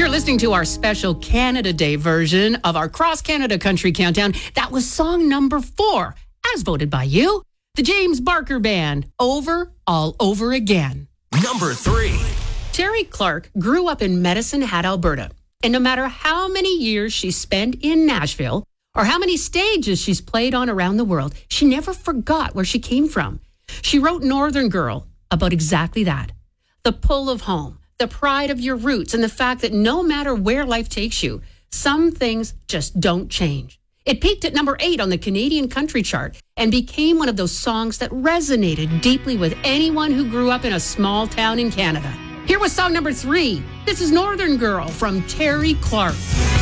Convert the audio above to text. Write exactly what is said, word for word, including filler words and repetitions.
You're listening to our special Canada Day version of our Cross Canada Country Countdown. That was song number four, as voted by you. The James Barker Band, Over, All Over Again. Number three. Terry Clark grew up in Medicine Hat, Alberta. And no matter how many years she spent in Nashville or how many stages she's played on around the world, she never forgot where she came from. She wrote Northern Girl about exactly that. The pull of home, the pride of your roots, and the fact that no matter where life takes you, some things just don't change. It peaked at number eight on the Canadian country chart and became one of those songs that resonated deeply with anyone who grew up in a small town in Canada. Here was song number three. This is Northern Girl from Terry Clark.